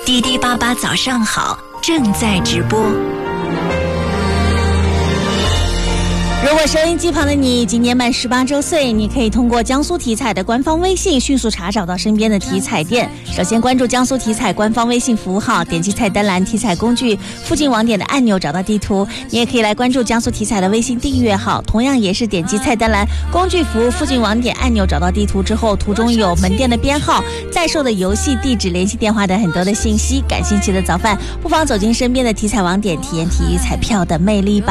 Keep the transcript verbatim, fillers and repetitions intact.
滴滴八八早上好，正在直播。 如果收音机旁的你今年满十八周岁，你可以通过江苏体彩的官方微信迅速查找到身边的体彩店。首先关注江苏体彩官方微信服务号，点击菜单栏体彩工具附近网点的按钮找到地图。你也可以来关注江苏体彩的微信订阅号，同样也是点击菜单栏工具服务附近网点按钮找到地图之后，图中有门店的编号、在售的游戏地址、联系电话等很多的信息。感兴趣的早饭不妨走进身边的体彩网点，体验体育彩票的魅力吧。